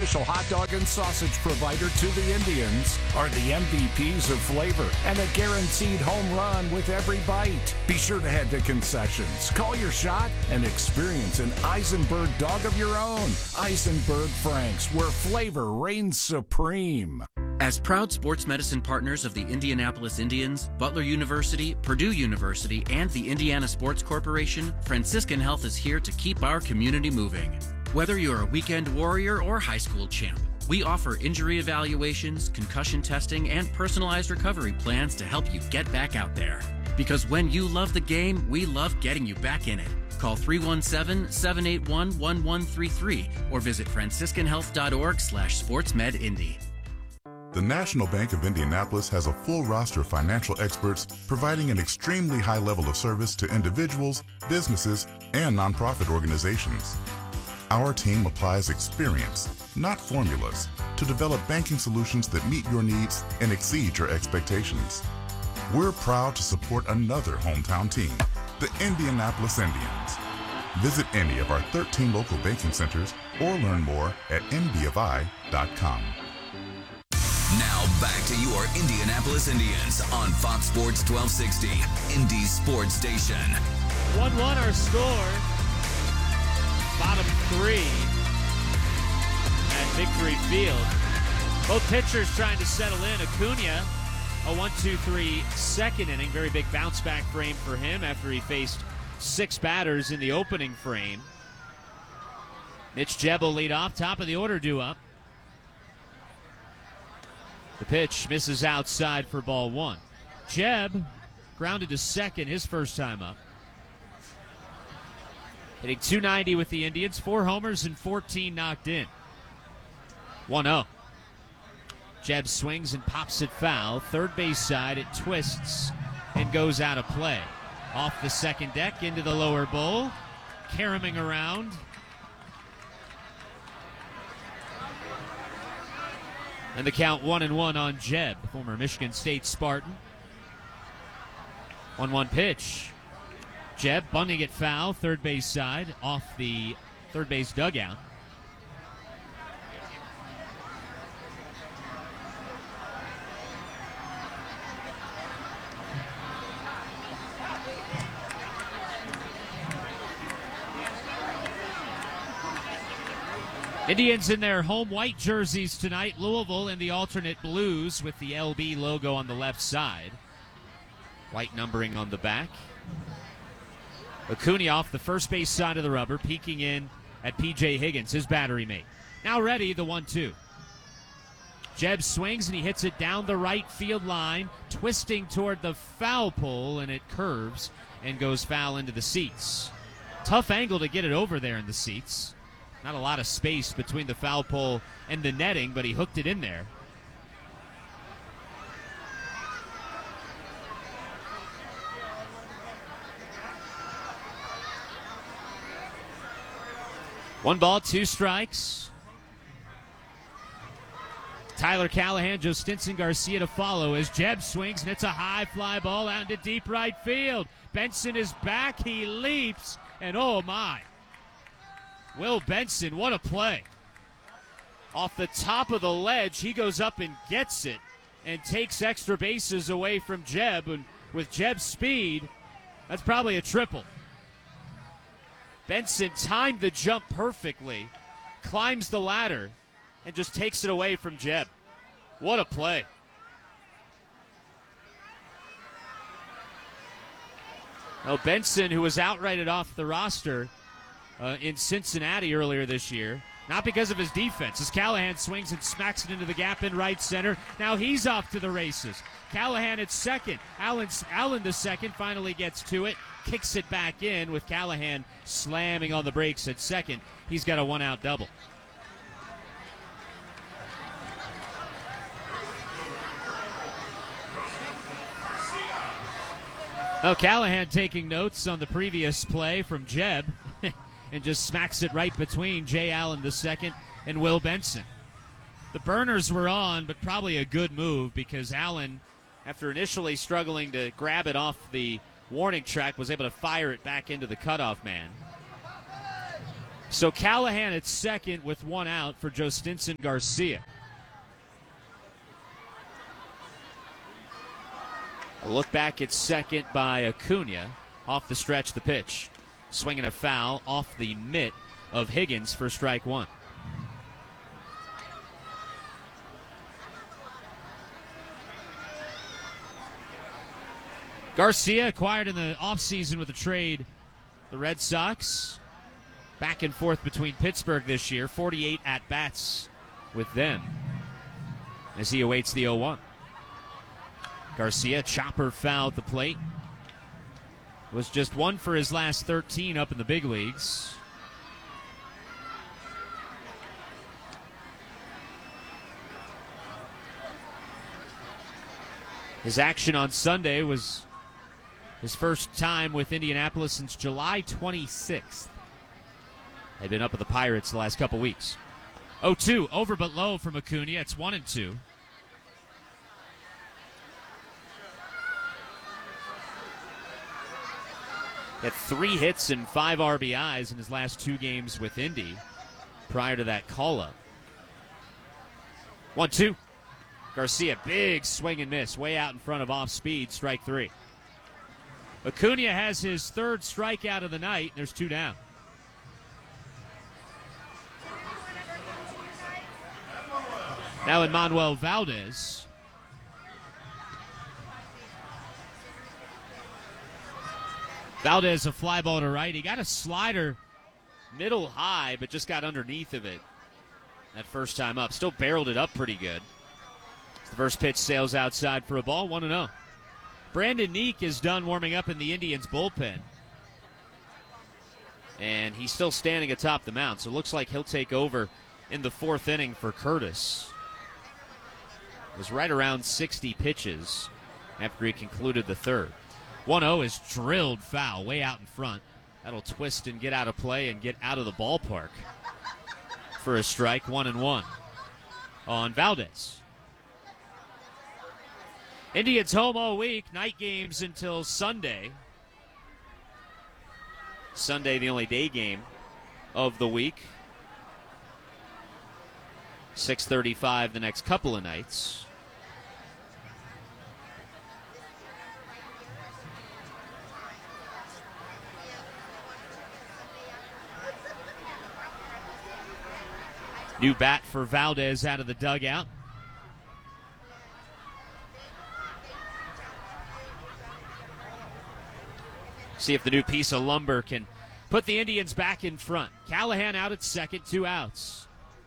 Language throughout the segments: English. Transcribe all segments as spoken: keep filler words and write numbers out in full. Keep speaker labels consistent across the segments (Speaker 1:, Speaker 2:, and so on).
Speaker 1: official hot dog and sausage provider to the Indians, are the M V Ps of flavor and a guaranteed home run with every bite. Be sure to head to concessions, call your shot, and experience an Eisenberg dog of your own. Eisenberg Franks, where flavor reigns supreme.
Speaker 2: As proud sports medicine partners of the Indianapolis Indians, Butler University, Purdue University, and the Indiana Sports Corporation, Franciscan Health is here to keep our community moving. Whether you're a weekend warrior or high school champ, we offer injury evaluations, concussion testing, and personalized recovery plans to help you get back out there. Because when you love the game, we love getting you back in it. Call three one seven, seven eight one, one one three three or visit franciscan health dot org slash sportsmedindy.
Speaker 3: The National Bank of Indianapolis has a full roster of financial experts providing an extremely high level of service to individuals, businesses, and nonprofit organizations. Our team applies experience, not formulas, to develop banking solutions that meet your needs and exceed your expectations. We're proud to support another hometown team, the Indianapolis Indians. Visit any of our thirteen local banking centers or learn more at n b f i dot com.
Speaker 4: Now back to your Indianapolis Indians on Fox Sports twelve sixty, Indy's sports station.
Speaker 5: one one our score. Bottom three at Victory Field. Both pitchers trying to settle in. Acuna, a one two three second inning. Very big bounce back frame for him after he faced six batters in the opening frame. Mitch Jebb will lead off. Top of the order due up. The pitch misses outside for ball one. Jebb grounded to second his first time up. Hitting two ninety with the Indians, four homers and fourteen knocked in. one oh. Jebb swings and pops it foul. Third base side, it twists and goes out of play. Off the second deck into the lower bowl. Caroming around. And the count one and one on Jebb, former Michigan State Spartan. one one pitch. Jebb bunting it foul, third base side, off the third base dugout. Indians in their home white jerseys tonight. Louisville in the alternate blues with the L B logo on the left side. White numbering on the back. Acuna off the first base side of the rubber, peeking in at P J Higgins, his battery mate. Now ready, the one two. Jebb swings and he hits it down the right field line, twisting toward the foul pole, and it curves and goes foul into the seats. Tough angle to get it over there in the seats. Not a lot of space between the foul pole and the netting, but he hooked it in there. One ball, two strikes. Tyler Callahan, Joe Stinson Garcia to follow as Jebb swings and it's a high fly ball out into deep right field. Benson is back, he leaps, and oh my. Will Benson, what a play. Off the top of the ledge, he goes up and gets it and takes extra bases away from Jebb. And with Jebb's speed, that's probably a triple. Benson timed the jump perfectly, climbs the ladder, and just takes it away from Jebb. What a play. Now Benson, who was outrighted off the roster uh, in Cincinnati earlier this year, not because of his defense, as Callahan swings and smacks it into the gap in right center. Now he's off to the races. Callahan at second. Allen, Allen the second finally gets to it, kicks it back in with Callahan slamming on the brakes at second. He's got a one-out double. Oh, Callahan taking notes on the previous play from Jebb and just smacks it right between Jay Allen the second and Will Benson. The burners were on, but probably a good move because Allen, after initially struggling to grab it off the warning track, was able to fire it back into the cutoff man. So Callahan at second with one out for Joe Stinson Garcia. A look back at second by Acuna. Off the stretch, the pitch. Swinging a foul off the mitt of Higgins for strike one. Garcia acquired in the offseason with a trade. The Red Sox back and forth between Pittsburgh this year. forty-eight at-bats with them as he awaits the oh one. Garcia, chopper foul at the plate. Was just one for his last thirteen up in the big leagues. His action on Sunday was his first time with Indianapolis since July twenty-sixth. They've been up with the Pirates the last couple weeks. oh two, over but low from Acuna. It's one and two. He had three hits and five R B Is in his last two games with Indy prior to that call-up. one two. Garcia, big swing and miss, way out in front of off-speed, strike three. Acuna has his third strikeout of the night, and there's two down. Now in Manuel Valdez. Valdez, a fly ball to right. He got a slider middle high, but just got underneath of it that first time up. Still barreled it up pretty good. The first pitch sails outside for a ball, one and oh. Brandon Neek is done warming up in the Indians' bullpen. And he's still standing atop the mound, so it looks like he'll take over in the fourth inning for Curtis. It was right around sixty pitches after he concluded the third. one oh is drilled foul way out in front. That'll twist and get out of play and get out of the ballpark for a strike, one and one on Valdez. Indians home all week, night games until Sunday. Sunday, the only day game of the week. six thirty-five the next couple of nights. New bat for Valdez out of the dugout. See if the new piece of lumber can put the Indians back in front. Callahan out at second, two outs.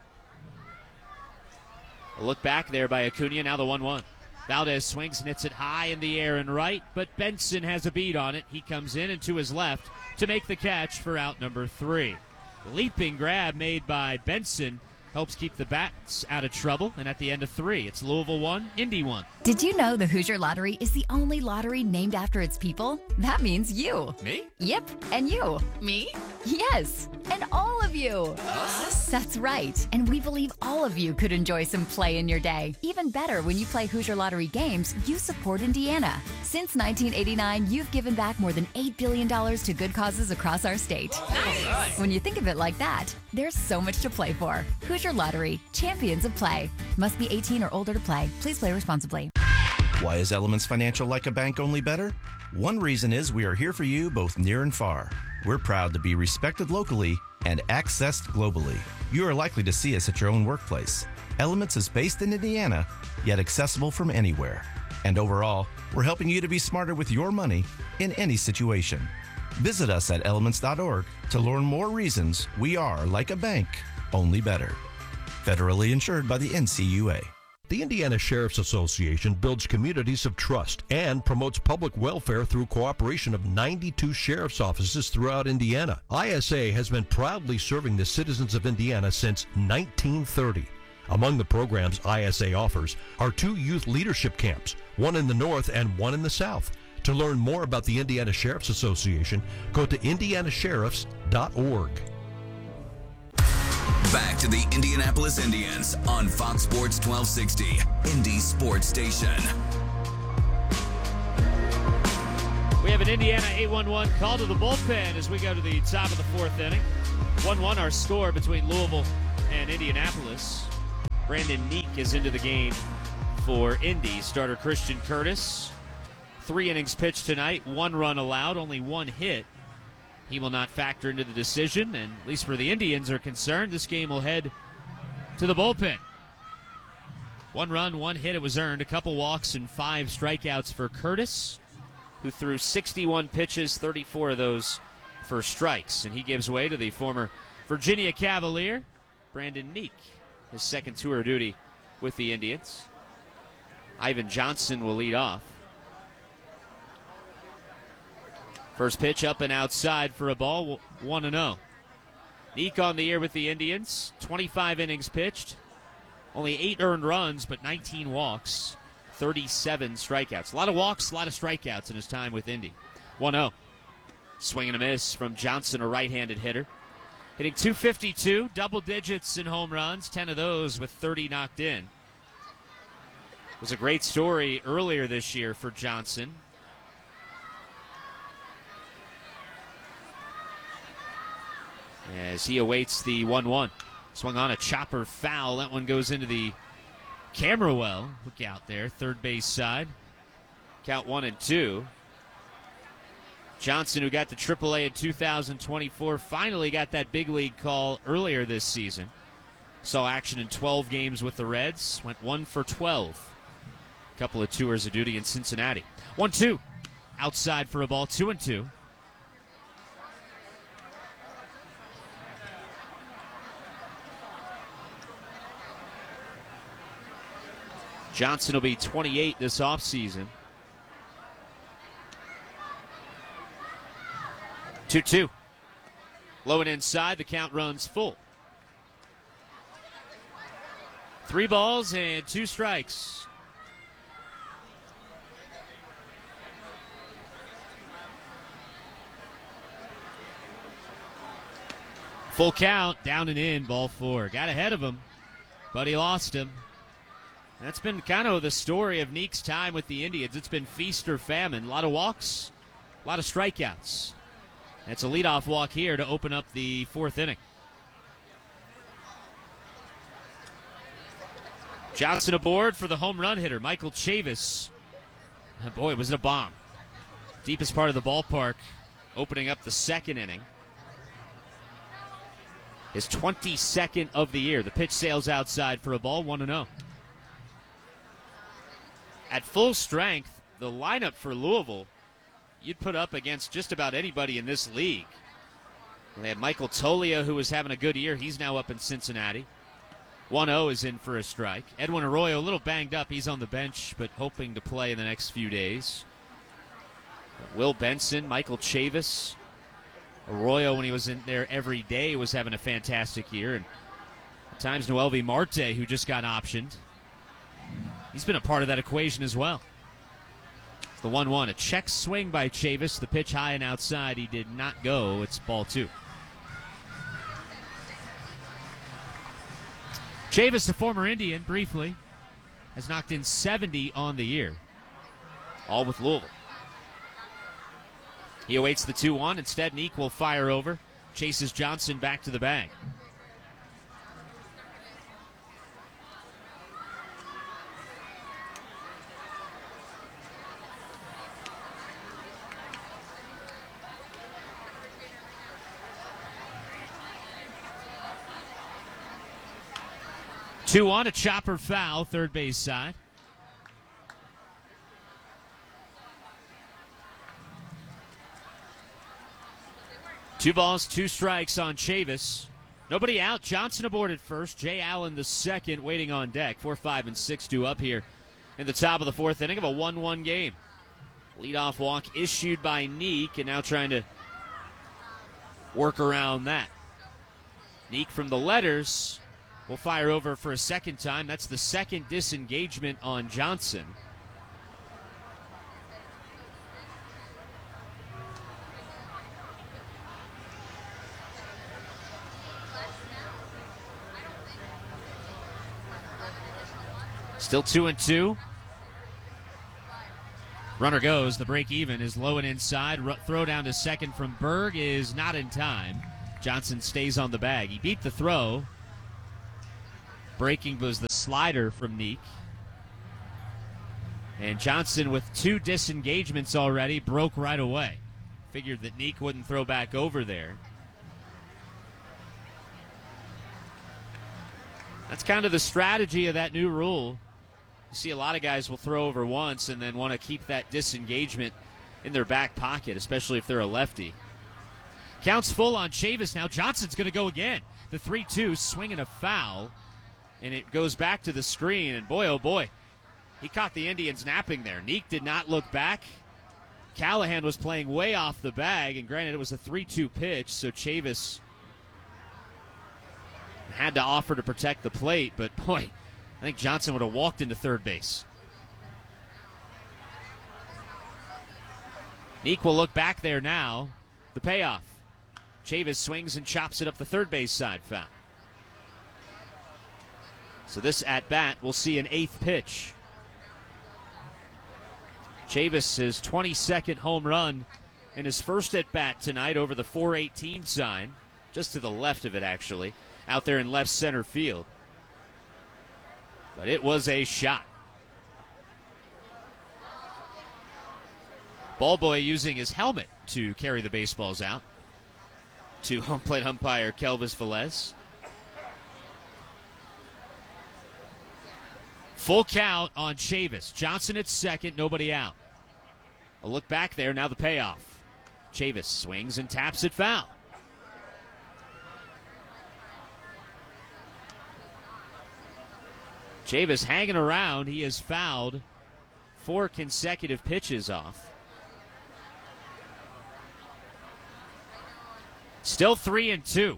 Speaker 5: A look back there by Acuna, now the one one. Valdez swings and hits it high in the air and right, but Benson has a beat on it. He comes in and to his left to make the catch for out number three. Leaping grab made by Benson helps keep the Bats out of trouble, and at the end of three, it's Louisville one, Indy one.
Speaker 6: Did you know the Hoosier Lottery is the only lottery named after its people? That means you.
Speaker 5: Me?
Speaker 6: Yep, and you.
Speaker 7: Me?
Speaker 6: Yes, and all of you.
Speaker 7: Us?
Speaker 6: That's right, and we believe all of you could enjoy some play in your day. Even better, when you play Hoosier Lottery games, you support Indiana. Since nineteen eighty-nine, you've given back more than eight billion dollars to good causes across our state.
Speaker 7: Nice.
Speaker 6: When you think of it like that, there's so much to play for. Hoosier Lottery, champions of play. Must be eighteen or older to play. Please play responsibly.
Speaker 8: Why is Elements Financial like a bank only better? One reason is we are here for you both near and far. We're proud to be respected locally and accessed globally. You are likely to see us at your own workplace. Elements is based in Indiana, yet accessible from anywhere. And overall, we're helping you to be smarter with your money in any situation. Visit us at elements dot org to learn more reasons we are like a bank, only better. Federally insured by the N C U A.
Speaker 9: The Indiana Sheriff's Association builds communities of trust and promotes public welfare through cooperation of ninety-two sheriff's offices throughout Indiana. I S A has been proudly serving the citizens of Indiana since nineteen thirty. Among the programs I S A offers are two youth leadership camps, one in the north and one in the south. To learn more about the Indiana Sheriff's Association, go to indiana sheriffs dot org.
Speaker 4: Back to the Indianapolis Indians on Fox Sports twelve sixty, Indy Sports Station.
Speaker 5: We have an Indiana eight one one call to the bullpen as we go to the top of the fourth inning. one one our score between Louisville and Indianapolis. Brandon Neek is into the game for Indy. Starter Christian Curtis. Three innings pitched tonight, one run allowed, only one hit. He will not factor into the decision, and at least for the Indians are concerned, this game will head to the bullpen. One run, one hit, it was earned. A couple walks and five strikeouts for Curtis, who threw sixty-one pitches, thirty-four of those for strikes. And he gives way to the former Virginia Cavalier, Brandon Neek, his second tour of duty with the Indians. Ivan Johnson will lead off. First pitch up and outside for a ball, one and oh. Neek on the year with the Indians, twenty-five innings pitched, only eight earned runs, but nineteen walks, thirty-seven strikeouts. A lot of walks, a lot of strikeouts in his time with Indy. one oh. Swing and a miss from Johnson, a right-handed hitter. Hitting two fifty-two, double digits in home runs, ten of those with thirty knocked in. It was a great story earlier this year for Johnson. As he awaits the one one. Swung on a chopper foul. That one goes into the camera well. Look out there, third base side. Count one and two. Johnson, who got to triple A in two thousand twenty-four, finally got that big league call earlier this season. Saw action in twelve games with the Reds. Went one for twelve. A couple of tours of duty in Cincinnati. one two. Outside for a ball, two and two. Johnson will be twenty-eight this offseason. two two. Low and inside, the count runs full. Three balls and two strikes. Full count, down and in, ball four. Got ahead of him, but he lost him. That's been kind of the story of Neek's time with the Indians. It's been feast or famine. A lot of walks, a lot of strikeouts. That's a leadoff walk here to open up the fourth inning. Johnson aboard for the home run hitter, Michael Chavis. Oh boy, was it a bomb. Deepest part of the ballpark, opening up the second inning. His twenty-second of the year. The pitch sails outside for a ball, one and oh. At full strength, the lineup for Louisville, you'd put up against just about anybody in this league. They had Michael Tolia, who was having a good year. He's now up in Cincinnati. one oh is in for a strike. Edwin Arroyo, a little banged up. He's on the bench, but hoping to play in the next few days. Will Benson, Michael Chavis. Arroyo, when he was in there every day, was having a fantastic year. And at times, Noelvi Marte, who just got optioned. He's been a part of that equation as well. The one one, a check swing by Chavis. The pitch high and outside. He did not go. It's ball two. Chavis, the former Indian, briefly, has knocked in seventy on the year. All with Louisville. He awaits the two one. Instead, Neek will fire over. Chases Johnson back to the bag. two one, a chopper foul, third base side. Two balls, two strikes on Chavis. Nobody out. Johnson aboard at first. Jay Allen the second, waiting on deck. Four, five, and six due up here in the top of the fourth inning of a one one game. Leadoff walk issued by Neek, and now trying to work around that. Neek from the letters will fire over for a second time. That's the second disengagement on Johnson. Still two and two. Runner goes. The break even is low and inside. R- throw down to second from Berg is not in time. Johnson stays on the bag. He beat the throw. Breaking was the slider from Neek. And Johnson, with two disengagements already, broke right away. Figured that Neek wouldn't throw back over there. That's kind of the strategy of that new rule. You see a lot of guys will throw over once and then want to keep that disengagement in their back pocket, especially if they're a lefty. Counts full on Chavis now. Johnson's going to go again. The three two, swinging a foul, and it goes back to the screen. And boy, oh boy, he caught the Indians napping there. Neek did not look back. Callahan was playing way off the bag, and granted it was a three two pitch, so Chavis had to offer to protect the plate, but boy, I think Johnson would have walked into third base. Neek will look back there now. The payoff. Chavis swings and chops it up the third base side, foul. So this at-bat will see an eighth pitch. Chavis, his twenty-second home run in his first at-bat tonight over the four eighteen sign, just to the left of it actually, out there in left center field. But it was a shot. Ballboy using his helmet to carry the baseballs out to home plate umpire Kelvis Velez. Full count on Chavis. Johnson at second, nobody out. A look back there, now the payoff. Chavis swings and taps it foul. Chavis hanging around. He has fouled four consecutive pitches off. Still three and two.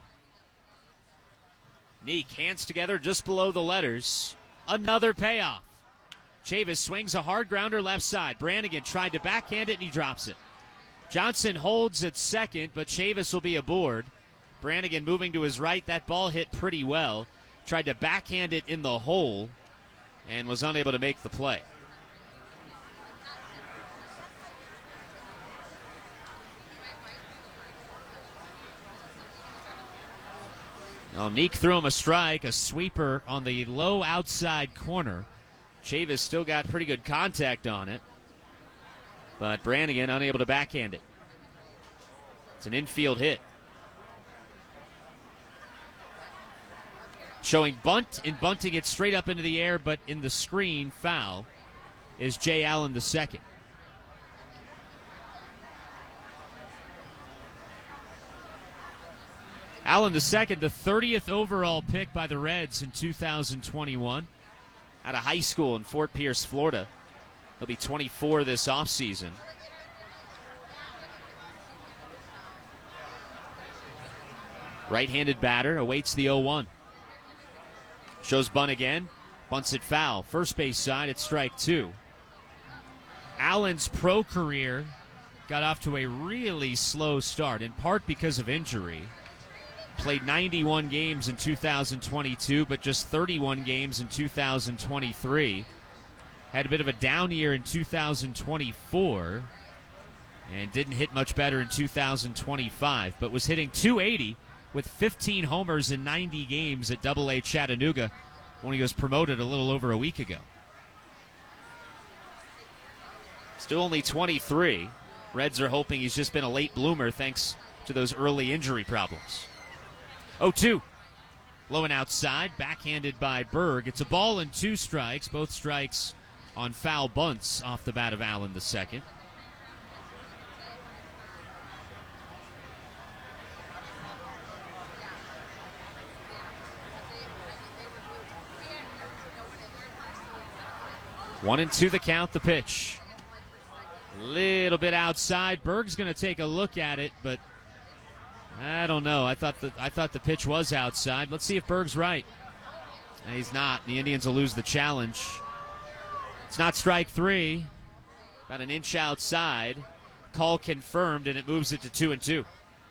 Speaker 5: Neek, hands together just below the letters. Another payoff. Chavis swings a hard grounder left side. Brannigan tried to backhand it and he drops it. Johnson holds at second, but Chavis will be aboard. Brannigan moving to his right. That ball hit pretty well. Tried to backhand it in the hole and was unable to make the play. Well, Neek threw him a strike, a sweeper on the low outside corner. Chavis still got pretty good contact on it, but Brannigan unable to backhand it. It's an infield hit. Showing bunt and bunting it straight up into the air, but in the screen, foul, is Jay Allen the second. Allen the second, the thirtieth overall pick by the Reds in two thousand twenty-one. Out of high school in Fort Pierce, Florida. He'll be twenty-four this offseason. Right-handed batter awaits the oh one. Shows bunt again. Bunts it foul. First base side, it's strike two. Allen's pro career got off to a really slow start, in part because of injury. Played ninety-one games in two thousand twenty-two, but just thirty-one games in two thousand twenty-three. Had a bit of a down year in two thousand twenty-four, and didn't hit much better in two thousand twenty-five, but was hitting two eighty with fifteen homers in ninety games at Double A Chattanooga when he was promoted a little over a week ago. Still only twenty-three. Reds are hoping he's just been a late bloomer thanks to those early injury problems. oh two. Low and outside, backhanded by Berg. It's a ball and two strikes, both strikes on foul bunts off the bat of Allen the second. One and two the count, the pitch. Little bit outside. Berg's going to take a look at it, but I don't know. I thought the I thought the pitch was outside. Let's see if Berg's right. He's not. The Indians will lose the challenge. It's not strike three. About an inch outside. Call confirmed, and it moves it to two and two.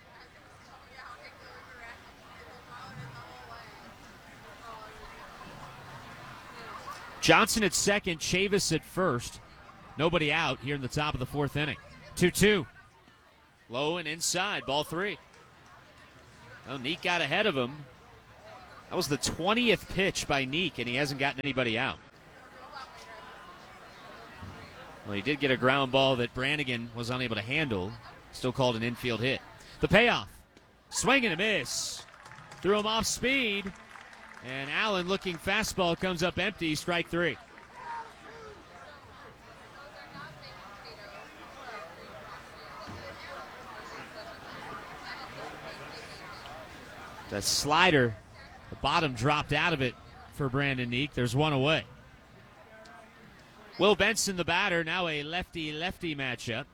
Speaker 5: Johnson at second, Chavis at first. Nobody out here in the top of the fourth inning. two two. Low and inside, ball three. Oh, Neek got ahead of him. That was the twentieth pitch by Neek, and he hasn't gotten anybody out. Well, he did get a ground ball that Brannigan was unable to handle. Still called an infield hit. The payoff. Swing and a miss. Threw him off speed. And Allen looking fastball comes up empty. Strike three. The slider, the bottom dropped out of it for Brandon Neek. There's one away. Will Benson, the batter, now a lefty-lefty matchup.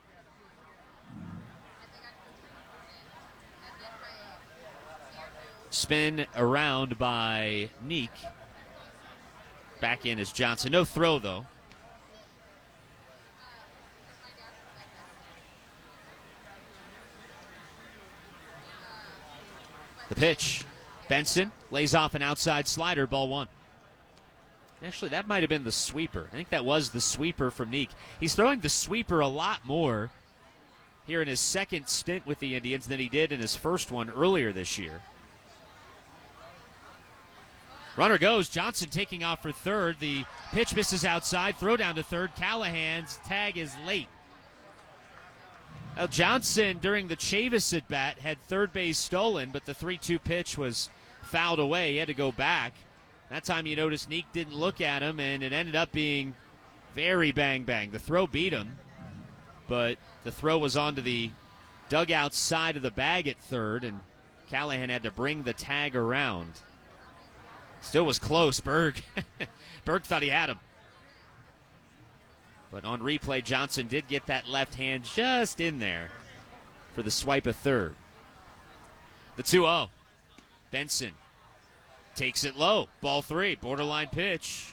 Speaker 5: Spin around by Neek. Back in is Johnson. No throw, though. The pitch. Benson lays off an outside slider, ball one. Actually, that might have been the sweeper. I think that was the sweeper from Neek. He's throwing the sweeper a lot more here in his second stint with the Indians than he did in his first one earlier this year. Runner goes. Johnson taking off for third. The pitch misses outside. Throw down to third. Callahan's tag is late. Now, Johnson, during the Chavis at bat, had third base stolen, but the three two pitch was fouled away. He had to go back. That time you notice Neek didn't look at him, and it ended up being very bang-bang. The throw beat him, but the throw was onto the dugout side of the bag at third, and Callahan had to bring the tag around. Still was close. Berg, Berg thought he had him. But on replay, Johnson did get that left hand just in there for the swipe of third. The two oh. Benson takes it low. Ball three. Borderline pitch.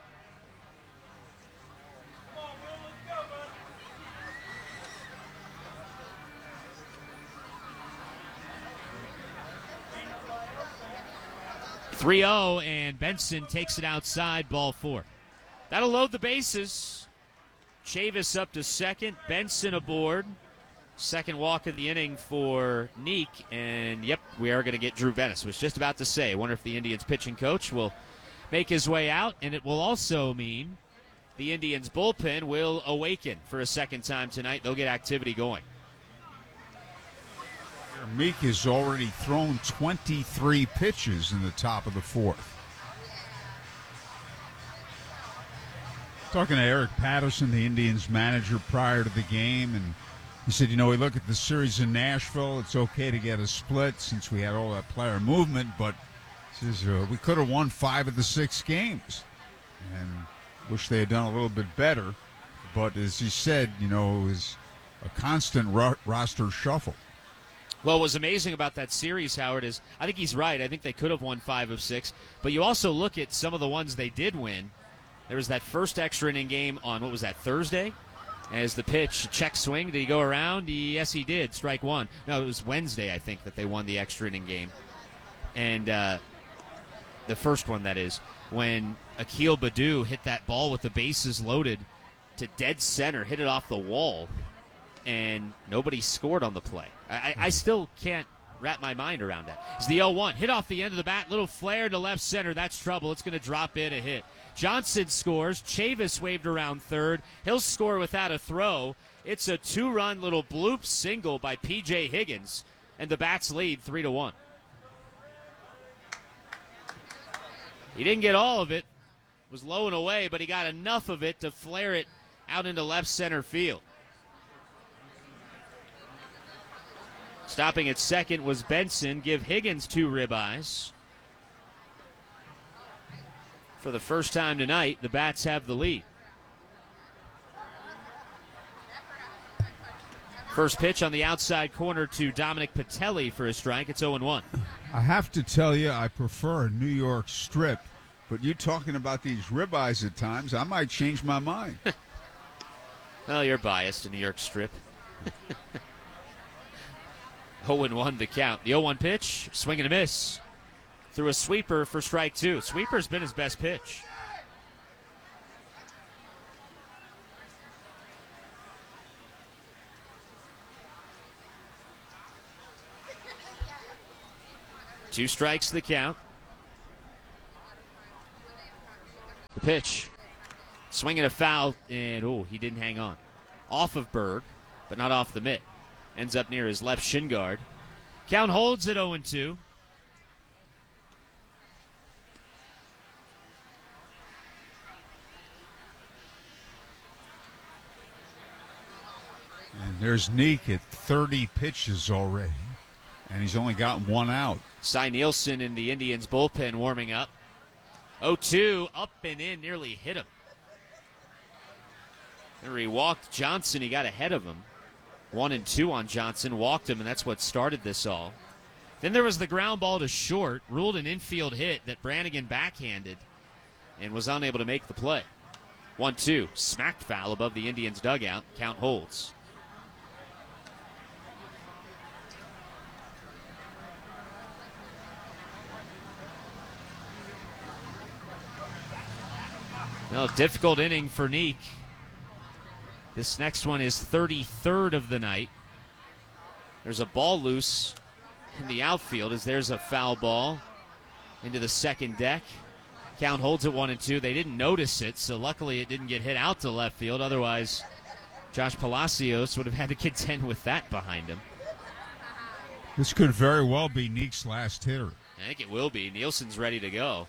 Speaker 5: three oh, and Benson takes it outside, ball four. That'll load the bases. Chavis up to second. Benson aboard. Second walk of the inning for Neek. And, yep, we are going to get Drew Venice. Was just about to say, I wonder if the Indians pitching coach will make his way out. And it will also mean the Indians bullpen will awaken for a second time tonight. They'll get activity going.
Speaker 7: Meek has already thrown twenty-three pitches in the top of the fourth. Talking to Eric Patterson, the Indians manager, prior to the game, and he said, you know, we look at the series in Nashville, it's okay to get a split since we had all that player movement, but he says, uh, we could have won five of the six games and wish they had done a little bit better. But as he said, you know, it was a constant ro- roster shuffle.
Speaker 5: Well, what was amazing about that series, Howard, is I think he's right. I think they could have won five of six. But you also look at some of the ones they did win. There was that first extra inning game on, what was that, Thursday? As the pitch, check swing, did he go around? Yes, he did. Strike one. No, it was Wednesday, I think, that they won the extra inning game. And uh, the first one, that is, when Akil Baddoo hit that ball with the bases loaded to dead center, hit it off the wall, and nobody scored on the play. I, I still can't wrap my mind around that. It's the oh one. Hit off the end of the bat. Little flare to left center. That's trouble. It's going to drop in a hit. Johnson scores. Chavis waved around third. He'll score without a throw. It's a two-run little bloop single by P J Higgins, and the Bats lead three to one. He didn't get all of it. It was low and away, but he got enough of it to flare it out into left center field. Stopping at second was Benson. Give Higgins two ribeyes. For the first time tonight, the Bats have the lead. First pitch on the outside corner to Dominic Patelli for a strike. It's oh one.
Speaker 7: I have to tell you, I prefer a New York strip, but you talking about these ribeyes at times, I might change my mind.
Speaker 5: Well, you're biased to New York strip. oh one the count. The oh one pitch, swing and a miss. Through a sweeper for strike two. Sweeper's been his best pitch. Two strikes the count. The pitch. Swinging a foul, and oh, he didn't hang on. Off of Berg, but not off the mitt. Ends up near his left shin guard. Count holds at oh and two.
Speaker 7: And there's Neek at thirty pitches already, and he's only gotten one out.
Speaker 5: Cy Nielsen in the Indians bullpen warming up. oh two, up and in, nearly hit him. There he walked Johnson. He got ahead of him. One and two on Johnson. Walked him, and that's what started this all. Then there was the ground ball to short, ruled an infield hit that Brannigan backhanded and was unable to make the play. one two. Smacked foul above the Indians' dugout. Count holds. Well, difficult inning for Neek. This next one is thirty-third of the night. There's a ball loose in the outfield as there's a foul ball into the second deck. Count holds it one and two. They didn't notice it, so luckily it didn't get hit out to left field. Otherwise, Josh Palacios would have had to contend with that behind him.
Speaker 7: This could very well be Neek's last hitter.
Speaker 5: I think it will be. Nielsen's ready to go.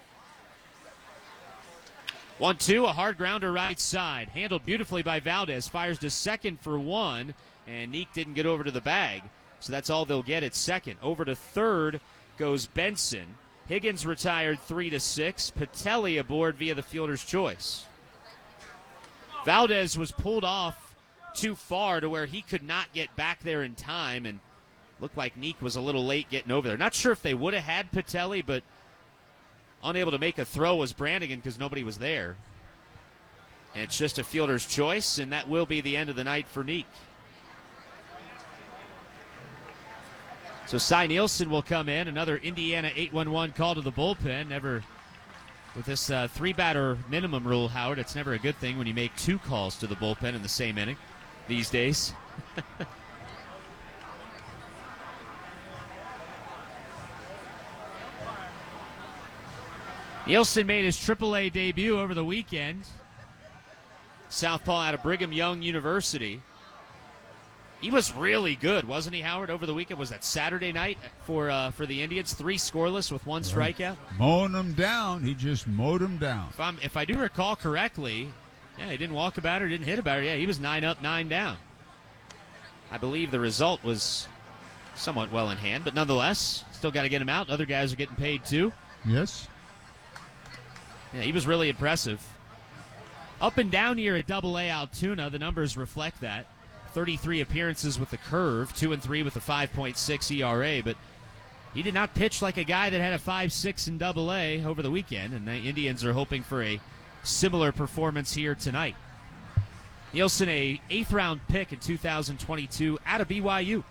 Speaker 5: one two, a hard grounder right side. Handled beautifully by Valdez. Fires to second for one, and Neek didn't get over to the bag. So that's all they'll get at second. Over to third goes Benson. Higgins retired three to six. Patelli aboard via the fielder's choice. Valdez was pulled off too far to where he could not get back there in time, and looked like Neek was a little late getting over there. Not sure if they would have had Patelli, but unable to make a throw was Brannigan because nobody was there. And it's just a fielder's choice, and that will be the end of the night for Neek. So Cy Nielsen will come in. Another Indiana eight one one call to the bullpen. Never, with this uh, three-batter minimum rule, Howard, it's never a good thing when you make two calls to the bullpen in the same inning these days. Nielsen made his triple A debut over the weekend. Southpaw out of Brigham Young University. He was really good, wasn't he, Howard, over the weekend? Was that Saturday night for uh, for the Indians? Three scoreless with one strikeout?
Speaker 7: Mowing them down. He just mowed them down.
Speaker 5: If, I'm, if I do recall correctly, yeah, he didn't walk a batter, didn't hit a batter. Yeah, he was nine up, nine down. I believe the result was somewhat well in hand, but nonetheless, still got to get him out. Other guys are getting paid too.
Speaker 7: Yes.
Speaker 5: Yeah, he was really impressive. Up and down here at Double A Altoona, the numbers reflect that. thirty-three appearances with the curve, two and three with a five point six E R A, but he did not pitch like a guy that had a five six in Double A over the weekend, and the Indians are hoping for a similar performance here tonight. Nielsen, a eighth round pick in two thousand twenty-two out of B Y U.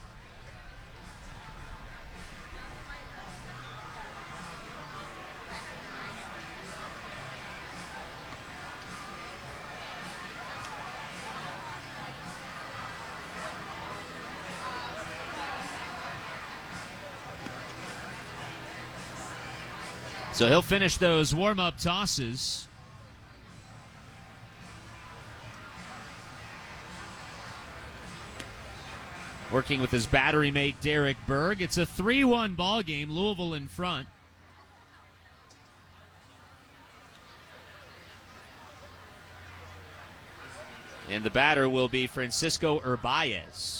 Speaker 5: So he'll finish those warm-up tosses. Working with his battery mate, Derek Berg. It's a three one ball game, Louisville in front. And the batter will be Francisco Urbaez.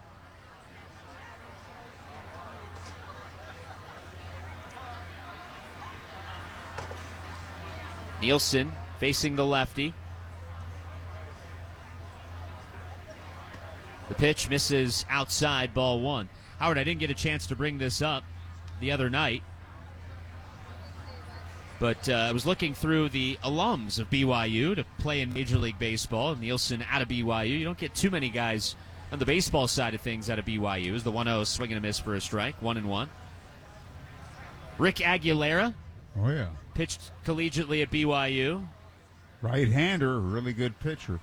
Speaker 5: Nielsen facing the lefty. The pitch misses outside, ball one. Howard, I didn't get a chance to bring this up the other night, but uh, I was looking through the alums of B Y U to play in Major League Baseball. Nielsen out of B Y U. You don't get too many guys on the baseball side of things out of B Y U. Is the one oh swinging a miss for a strike, one and one. Rick Aguilera.
Speaker 7: Oh, yeah.
Speaker 5: Pitched collegiately at B Y U.
Speaker 7: Right-hander, really good pitcher.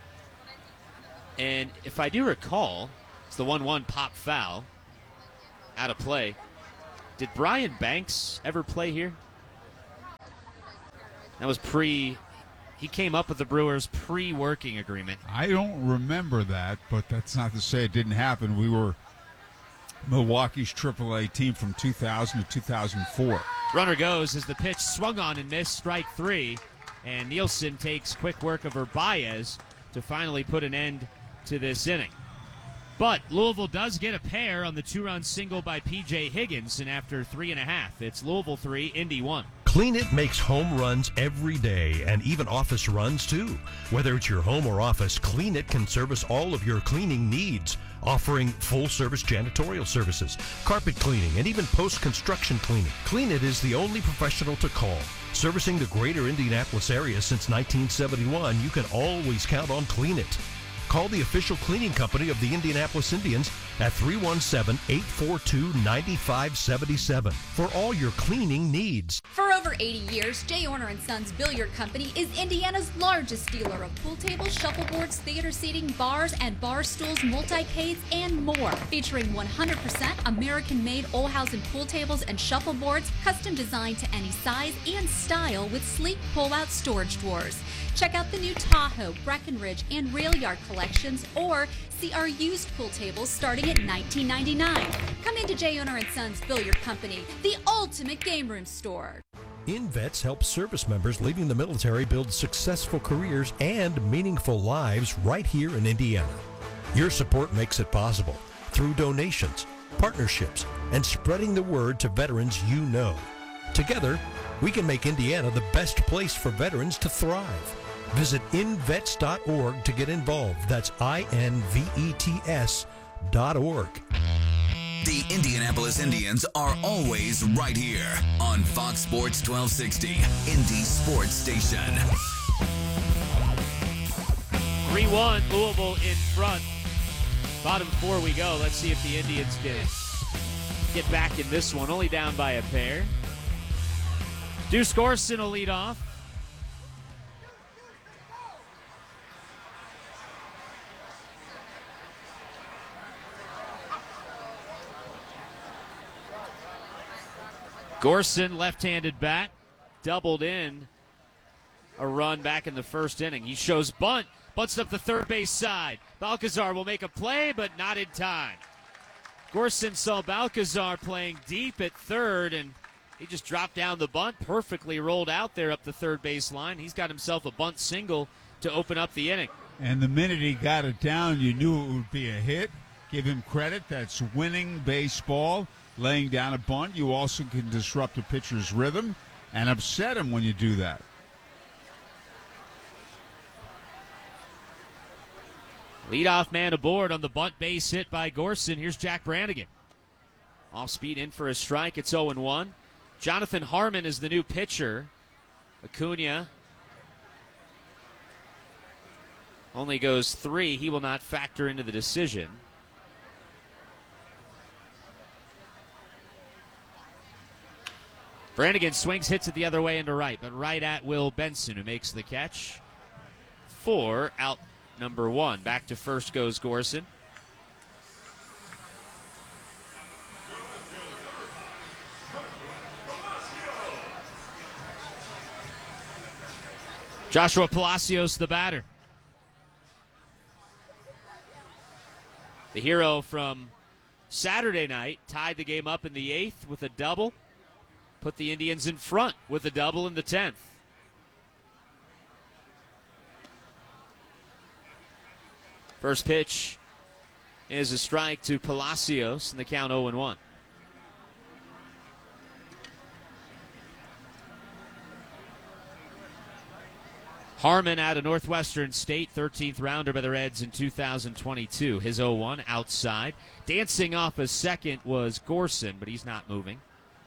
Speaker 5: And if I do recall, it's the one one pop foul out of play. Did Brian Banks ever play here? That was pre... He came up with the Brewers pre-working agreement.
Speaker 7: I don't remember that, but that's not to say it didn't happen. We were Milwaukee's triple A team from two thousand to two thousand four.
Speaker 5: Runner goes as the pitch swung on and missed, strike three. And Nielsen takes quick work of Urbaez to finally put an end to this inning. But Louisville does get a pair on the two-run single by P J Higgins, and after three and a half, it's Louisville three, Indy one.
Speaker 9: Clean It makes home runs every day and even office runs too. Whether it's your home or office, Clean It can service all of your cleaning needs, offering full-service janitorial services, carpet cleaning, and even post-construction cleaning. Clean It is the only professional to call. Servicing the greater Indianapolis area since nineteen seventy-one, you can always count on Clean It. Call the official cleaning company of the Indianapolis Indians at three one seven, eight four two, nine five seven seven for all your cleaning needs.
Speaker 10: For over eighty years, Jay Orner and Sons Billiard Company is Indiana's largest dealer of pool tables, shuffleboards, theater seating, bars and bar stools, multi-cades, and more. Featuring one hundred percent American-made Olhausen pool tables and shuffleboards, custom designed to any size and style with sleek pull-out storage drawers. Check out the new Tahoe, Breckenridge, and Rail Yard collections, or see our used pool tables starting at nineteen ninety-nine dollars. Come into Jay Orner and Sons Billiard Company, the ultimate game room store.
Speaker 9: InVets helps service members leaving the military build successful careers and meaningful lives right here in Indiana. Your support makes it possible through donations, partnerships, and spreading the word to veterans you know. Together, we can make Indiana the best place for veterans to thrive. Visit invets dot org to get involved. That's I N V E T S dot org.
Speaker 4: The Indianapolis Indians are always right here on Fox Sports twelve sixty, Indy Sports Station.
Speaker 5: three one, Louisville in front. Bottom four we go. Let's see if the Indians can get back in this one. Only down by a pair. Deuce Gorson will lead off. Gorson, left-handed bat, doubled in a run back in the first inning. He shows bunt, bunts up the third base side. Balcazar will make a play, but not in time. Gorson saw Balcazar playing deep at third, and he just dropped down the bunt, perfectly rolled out there up the third base line. He's got himself a bunt single to open up the inning.
Speaker 7: And the minute he got it down, you knew it would be a hit. Give him credit. That's winning baseball. Laying down a bunt, you also can disrupt a pitcher's rhythm and upset him when you do that.
Speaker 5: Leadoff man aboard on the bunt base hit by Gorson. Here's Jack Brannigan. Off speed in for a strike. It's oh and one. Jonathan Harmon is the new pitcher. Acuna only goes three. He will not factor into the decision. Brannigan swings, hits it the other way into right, but right at Will Benson, who makes the catch for out number one. Back to first goes Gorson. Joshua Palacios, the batter. The hero from Saturday night tied the game up in the eighth with a double. Put the Indians in front with a double in the tenth. First pitch is a strike to Palacios, and the count oh and one. Harmon out of Northwestern State, thirteenth rounder by the Reds in two thousand twenty-two. His oh one outside. Dancing off a second was Gorson, but he's not moving.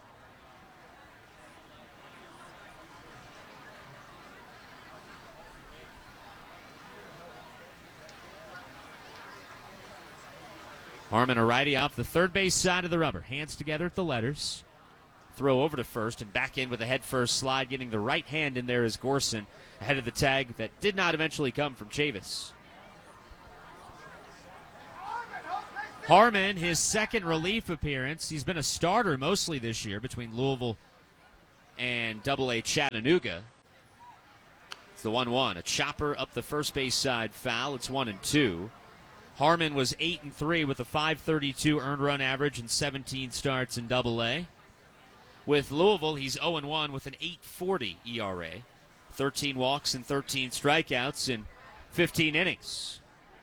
Speaker 5: Harmon, a righty off the third base side of the rubber. Hands together at the letters. Throw over to first and back in with a head-first slide. Getting the right hand in there is Gorson ahead of the tag that did not eventually come from Chavis. Harmon, his second relief appearance. He's been a starter mostly this year between Louisville and Double A Chattanooga. It's the one one. A chopper up the first base side foul. It's one and two. Harmon was eight and three with a five thirty-two earned run average and seventeen starts in Double A. With Louisville, he's oh and one with an eight forty E R A. thirteen walks and thirteen strikeouts in fifteen innings.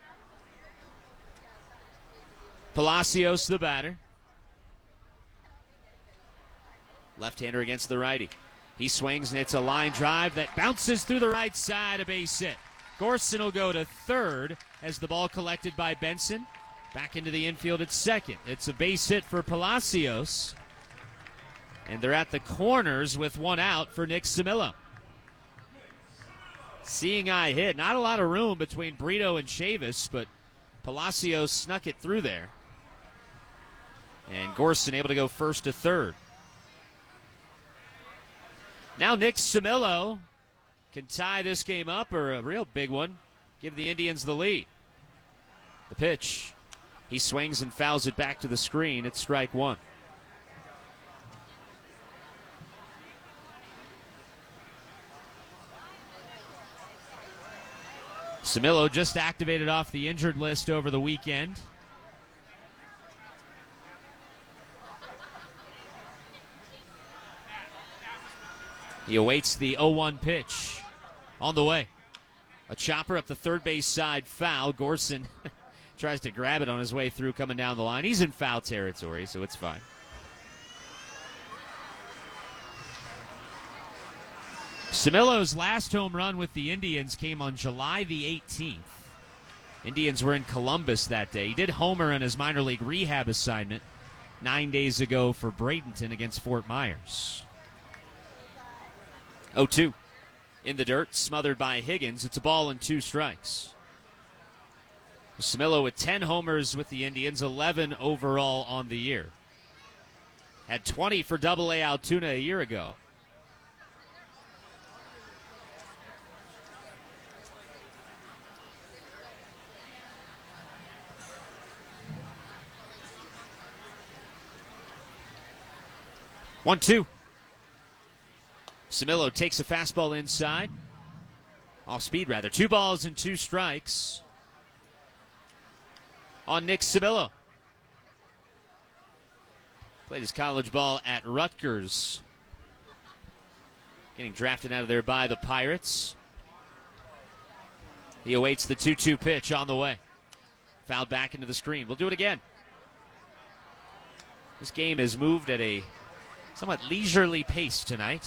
Speaker 5: Palacios, the batter. Left-hander against the righty. He swings, and it's a line drive that bounces through the right side, a base hit. Gorson will go to third as the ball collected by Benson. Back into the infield at second. It's a base hit for Palacios. And they're at the corners with one out for Nick Simillo. Seeing eye hit. Not a lot of room between Brito and Chavis, but Palacios snuck it through there. And Gorson able to go first to third. Now Nick Simillo can tie this game up, or a real big one, give the Indians the lead. The pitch. He swings and fouls it back to the screen. It's strike one. Simillo just activated off the injured list over the weekend. He awaits the oh one pitch on the way. A chopper up the third base side foul. Gorson tries to grab it on his way through coming down the line. He's in foul territory, so it's fine. Simillo's last home run with the Indians came on July the eighteenth. Indians were in Columbus that day. He did homer on his minor league rehab assignment nine days ago for Bradenton against Fort Myers. oh two. In the dirt, smothered by Higgins. It's a ball and two strikes. Simillo with ten homers with the Indians, eleven overall on the year. Had twenty for Double A Altoona a year ago. one two. Simillo takes a fastball inside. Off speed, rather. Two balls and two strikes on Nick Simillo. Played his college ball at Rutgers. Getting drafted out of there by the Pirates. He awaits the two two pitch on the way. Fouled back into the screen. We'll do it again. This game has moved at a somewhat leisurely pace tonight.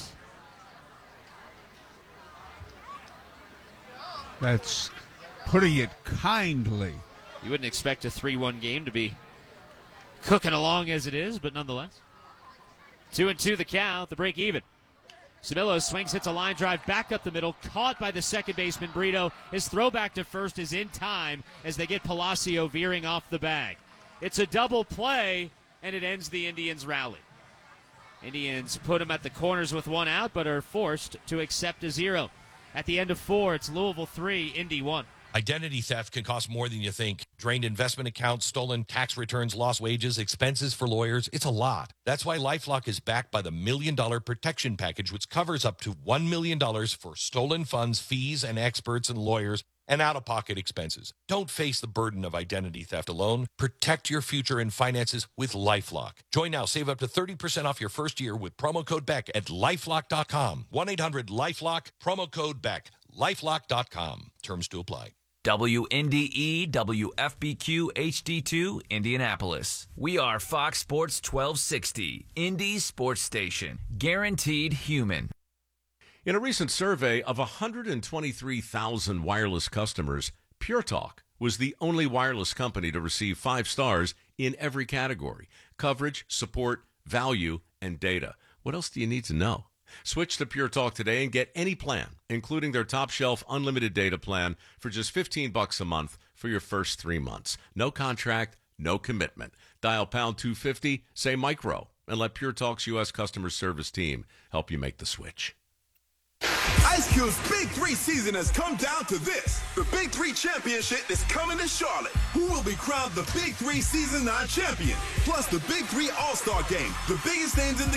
Speaker 7: That's putting it kindly.
Speaker 5: You wouldn't expect a three one game to be cooking along as it is, but nonetheless. Two and two the count, the break even. Simillo swings, hits a line drive back up the middle, caught by the second baseman Brito. His throw back to first is in time as they get Palacio veering off the bag. It's a double play, and it ends the Indians' rally. Indians put him at the corners with one out, but are forced to accept a zero. At the end of four, it's Louisville three, Indy one.
Speaker 11: Identity theft can cost more than you think. Drained investment accounts, stolen tax returns, lost wages, expenses for lawyers. It's a lot. That's why LifeLock is backed by the Million Dollar Protection Package, which covers up to one million dollars for stolen funds, fees, and experts and lawyers, and out-of-pocket expenses. Don't face the burden of identity theft alone. Protect your future and finances with LifeLock. Join now. Save up to thirty percent off your first year with promo code Beck at lifelock dot com. one eight hundred lifelock, promo code Beck. lifelock dot com. Terms to apply.
Speaker 12: W N D E W F B Q H D two, Indianapolis. We are Fox Sports twelve sixty, Indy's sports station. Guaranteed human.
Speaker 13: In a recent survey of one hundred twenty-three thousand wireless customers, Pure Talk was the only wireless company to receive five stars in every category: coverage, support, value, and data. What else do you need to know? Switch to Pure Talk today and get any plan, including their top-shelf unlimited data plan, for just fifteen bucks a month for your first three months. No contract, no commitment. Dial pound two fifty, say micro, and let Pure Talk's U S customer service team help you make the switch.
Speaker 14: Ice Cube's Big Three season has come down to this. The Big Three Championship is coming to Charlotte. Who will be crowned the Big Three Season nine champion? Plus the Big Three All-Star Game, the biggest names in the